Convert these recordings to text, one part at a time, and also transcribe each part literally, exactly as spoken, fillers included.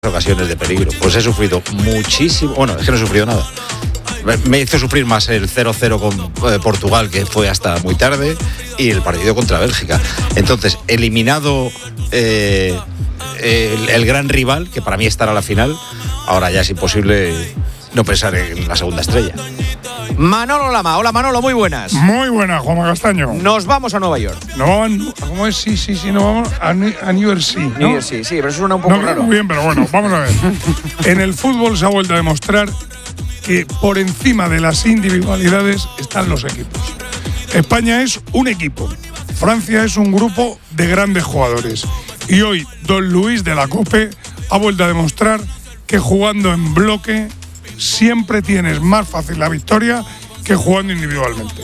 ocasiones de peligro. Pues he sufrido muchísimo. Bueno, es que no he sufrido nada. Me hizo sufrir más el cero cero con eh, Portugal, que fue hasta muy tarde, y el partido contra Bélgica. Entonces, eliminado eh, el, el gran rival, que para mí estará a la final, ahora ya es imposible no pensar en la segunda estrella. Manolo Lama. Hola, Manolo, muy buenas. Muy buenas, Juanma Castaño. Nos vamos a Nueva York. No, ¿cómo es? Sí, sí, sí, no vamos a, a New Jersey, ¿no? New Jersey, sí, pero eso suena un poco no, raro. Muy bien, pero bueno, vamos a ver. En el fútbol se ha vuelto a demostrar que por encima de las individualidades están los equipos. España es un equipo, Francia es un grupo de grandes jugadores. Y hoy Don Luis de la COPE ha vuelto a demostrar que jugando en bloque siempre tienes más fácil la victoria que jugando individualmente.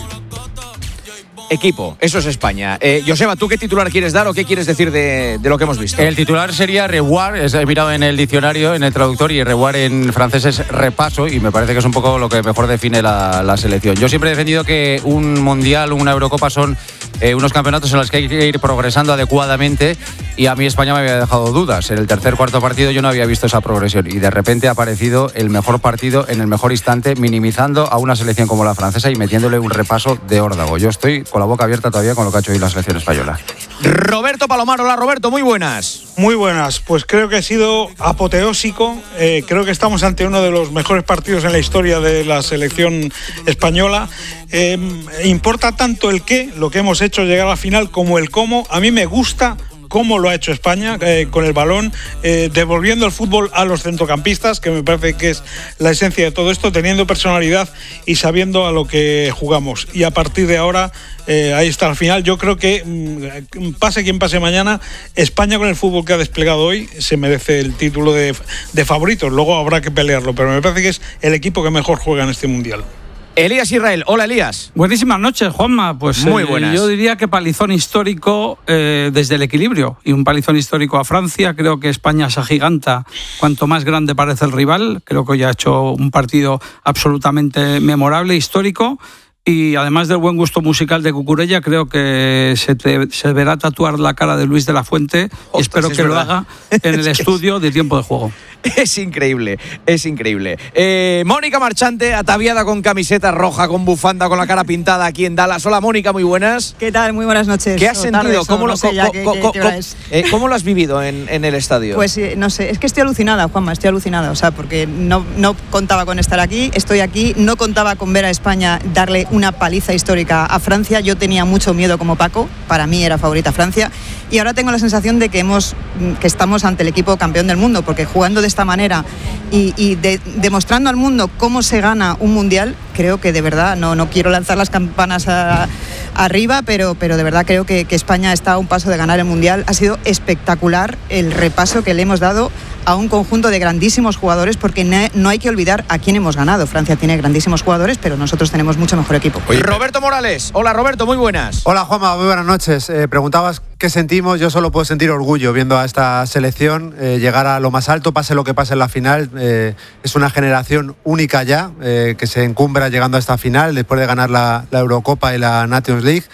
Equipo, eso es España. Eh, Joseba, ¿tú qué titular quieres dar o qué quieres decir de, de lo que hemos visto? El titular sería revoir, he mirado en el diccionario, en el traductor, y revoir en francés es repaso, y me parece que es un poco lo que mejor define la, la selección. Yo siempre he defendido que un mundial, una Eurocopa son eh, unos campeonatos en los que hay que ir progresando adecuadamente, y a mí España me había dejado dudas. En el tercer, cuarto partido yo no había visto esa progresión, y de repente ha aparecido el mejor partido en el mejor instante, minimizando a una selección como la francesa y metiéndole un repaso de órdago. Yo estoy con la boca abierta todavía con lo que ha hecho hoy la selección española. Roberto Palomar. Hola, Roberto, muy buenas. Muy buenas, pues creo que ha sido apoteósico. Eh, creo que estamos ante uno de los mejores partidos en la historia de la selección española. Eh, importa tanto el qué, lo que hemos hecho llegar a la final, como el cómo. A mí me gusta cómo lo ha hecho España eh, con el balón, eh, devolviendo el fútbol a los centrocampistas, que me parece que es la esencia de todo esto, teniendo personalidad y sabiendo a lo que jugamos. Y a partir de ahora, eh, ahí está al final. Yo creo que mm, pase quien pase mañana, España con el fútbol que ha desplegado hoy se merece el título de, de favoritos. Luego habrá que pelearlo, pero me parece que es el equipo que mejor juega en este mundial. Elías Israel. Hola, Elías. Buenísimas noches, Juanma. Pues muy eh, buenas. Yo diría que palizón histórico eh, desde el equilibrio, y un palizón histórico a Francia. Creo que España se agiganta cuanto más grande parece el rival. Creo que hoy ha hecho un partido absolutamente memorable, histórico. Y además del buen gusto musical de Cucurella, creo que se, te, se verá tatuar la cara de Luis de la Fuente. Ostras, y espero es que verdad. lo haga en el estudio de Tiempo de Juego. Es increíble, es increíble. Eh, Mónica Marchante, ataviada con camiseta roja, con bufanda, con la cara pintada aquí en Dallas. Hola, Mónica, muy buenas. ¿Qué tal? Muy buenas noches. ¿Qué has sentido? Tardes, ¿Cómo, no lo, sé co, ya co, qué, co, qué, co, qué hora es. eh, ¿Cómo lo has vivido en, en el estadio? Pues eh, no sé, es que estoy alucinada, Juanma, estoy alucinada. O sea, porque no, no contaba con estar aquí, estoy aquí, no contaba con ver a España darle una paliza histórica a Francia. Yo tenía mucho miedo como Paco, para mí era favorita Francia. Y ahora tengo la sensación de que, hemos, que estamos ante el equipo campeón del mundo, porque jugando de esta manera y, y de, demostrando al mundo cómo se gana un mundial, creo que de verdad, no, no quiero lanzar las campanas a, a arriba, pero, pero de verdad creo que, que España está a un paso de ganar el mundial. Ha sido espectacular el repaso que le hemos dado a un conjunto de grandísimos jugadores, porque no hay que olvidar a quién hemos ganado. Francia tiene grandísimos jugadores, pero nosotros tenemos mucho mejor equipo. Oye, Roberto Morales. Hola, Roberto, muy buenas. Hola, Juanma, muy buenas noches. Eh, preguntabas qué sentimos. Yo solo puedo sentir orgullo viendo a esta selección eh, llegar a lo más alto, pase lo que pase en la final. Eh, es una generación única ya, eh, que se encumbra llegando a esta final después de ganar la, la Eurocopa y la Nations League.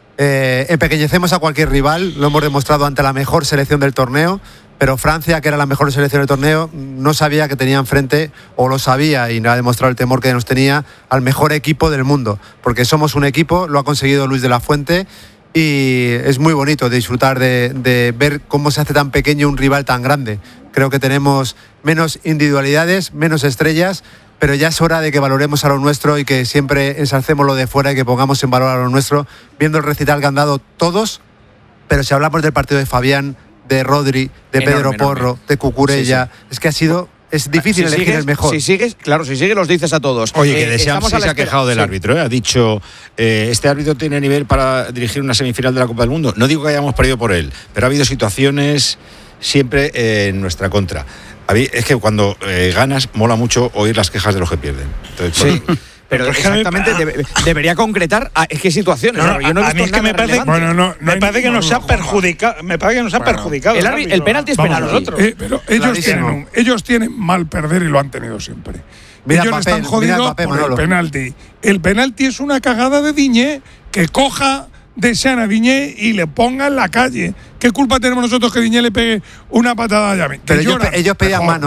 Eh, empequeñecemos a cualquier rival, lo hemos demostrado ante la mejor selección del torneo, pero Francia, que era la mejor selección del torneo, no sabía que tenía enfrente, o lo sabía y no ha demostrado el temor que nos tenía, al mejor equipo del mundo, porque somos un equipo, lo ha conseguido Luis de la Fuente, y es muy bonito de disfrutar de, de ver cómo se hace tan pequeño un rival tan grande. Creo que tenemos menos individualidades, menos estrellas, pero ya es hora de que valoremos a lo nuestro y que siempre ensalcemos lo de fuera y que pongamos en valor a lo nuestro, viendo el recital que han dado todos. Pero si hablamos del partido de Fabián, de Rodri, de enorme, Pedro Porro, enorme. de Cucurella, sí, sí. es que ha sido... Es difícil si elegir sigues, el mejor. Si sigues, claro, si sigues los dices a todos. Oye, que eh, Deschamps sí se ha quejado del sí. árbitro, ¿eh? Ha dicho, eh, este árbitro tiene nivel para dirigir una semifinal de la Copa del Mundo. No digo que hayamos perdido por él, pero ha habido situaciones siempre eh, en nuestra contra. Es que cuando eh, ganas, mola mucho oír las quejas de los que pierden. Entonces, sí. Por... Pero exactamente debe, debería concretar a qué situaciones. No, no, yo no he a, visto a mí es que me parece, bueno, no, no me parece que nos ha perjudicado. Me parece que nos ha bueno, perjudicado. El, el, el penalti es penal. Eh, pero ellos tienen, un, ellos tienen mal perder y lo han tenido siempre. Mira ellos papel, están jodidos papel, por Manolo. el penalti. El penalti es una cagada de Diñé, que coja de Sean Diñé y le ponga en la calle. ¿Qué culpa tenemos nosotros que Diñé le pegue una patada a Yami? Pero ellos, ellos pedían mano.